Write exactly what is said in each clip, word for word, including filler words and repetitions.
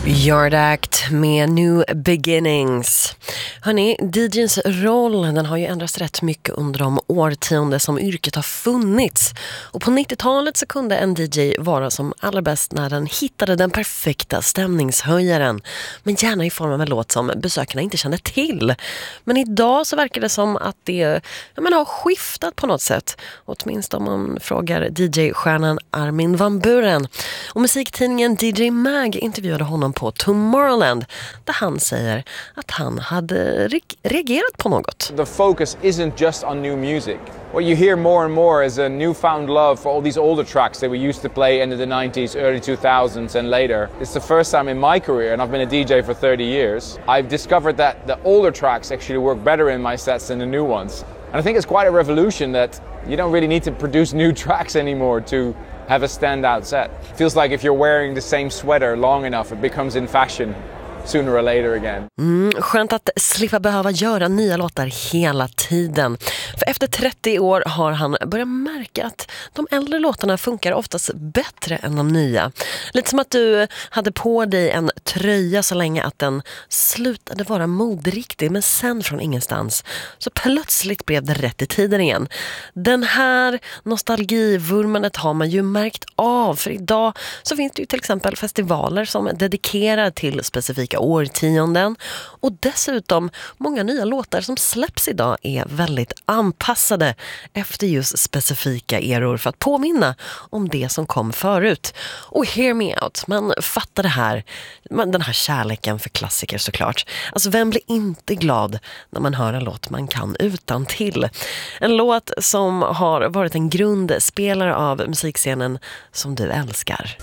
Yard Act med New Beginnings. Hörrni, D J:ns roll den har ju ändrats rätt mycket under de årtionden som yrket har funnits. Och på nittiotalet så kunde en D J vara som allra bäst när den hittade den perfekta stämningshöjaren. Men gärna i form av en låt som besökarna inte kände till. Men idag så verkar det som att det jag menar, har skiftat på något sätt. Åtminstone om man frågar D J-stjärnan Armin van Buuren. Och musiktidningen D J Mag intervjuade honom på Tomorrowland där han säger att han hade re- reagerat på något. The focus isn't just on new music. What you hear more and more is a newfound love for all these older tracks that we used to play into the nineties, early two thousands and later. It's the first time in my career, and I've been a D J for thirty years, I've discovered that the older tracks actually work better in my sets than the new ones. And I think it's quite a revolution that you don't really need to produce new tracks anymore to have a standout set. It feels like if you're wearing the same sweater long enough, it becomes in fashion sooner or later again. Mm, skönt att slippa behöva göra nya låtar hela tiden. För efter trettio år har han börjat märka att de äldre låtarna funkar oftast bättre än de nya. Lite som att du hade på dig en tröja så länge att den slutade vara moderiktig, men sen från ingenstans så plötsligt blev det rätt i tiden igen. Den här nostalgivurmandet har man ju märkt av, för idag så finns det ju till exempel festivaler som dedikerar till specifika årtionden, och dessutom många nya låtar som släpps idag är väldigt anpassade efter just specifika eror för att påminna om det som kom förut. Och hear me out, man fattar det här, den här kärleken för klassiker såklart. Alltså vem blir inte glad när man hör en låt man kan utan till? En låt som har varit en grundspelare av musikscenen som du älskar.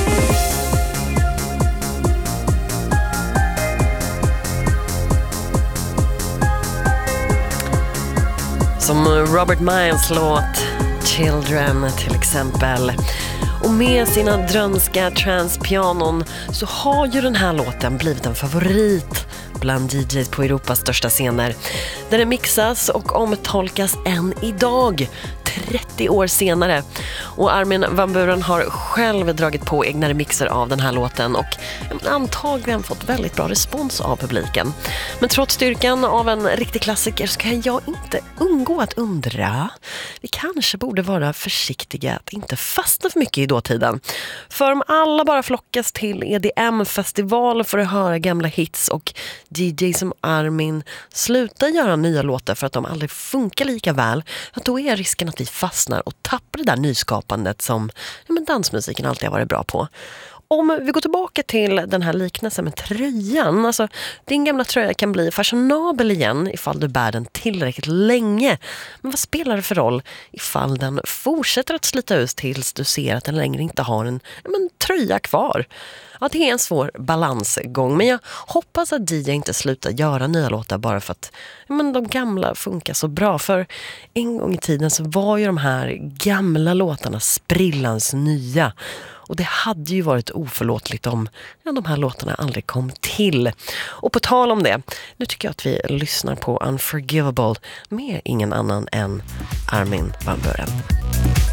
Som Robert Miles låt Children till exempel. Och med sina drönska transpianon så har ju den här låten blivit en favorit bland D Js på Europas största scener. Där den mixas och omtolkas än idag, trettio år senare. Och Armin van Buuren har själv dragit på egna remixer av den här låten och antagligen fått väldigt bra respons av publiken. Men trots styrkan av en riktig klassiker så kan jag inte undgå att undra. Vi kanske borde vara försiktiga att inte fastna för mycket i dåtiden. För om alla bara flockas till E D M-festival för att höra gamla hits och D J som Armin slutar göra nya låtar för att de aldrig funkar lika väl, då är risken att vi fastnar och tappar det där nyskapandet som ja, men dansmusiken alltid har varit bra på. Om vi går tillbaka till den här liknelsen med tröjan, alltså din gamla tröja kan bli fashionabel igen ifall du bär den tillräckligt länge. Men vad spelar det för roll ifall den fortsätter att slita ut tills du ser att den längre inte har en ja, men, tröja kvar? Ja, det är en svår balansgång, men jag hoppas att D J inte slutar göra nya låtar bara för att ja, men, de gamla funkar så bra. För en gång i tiden så var ju de här gamla låtarna sprillans nya. Och det hade ju varit oförlåtligt om ja, de här låtarna aldrig kom till. Och på tal om det, nu tycker jag att vi lyssnar på Unforgivable med ingen annan än Armin van Buuren.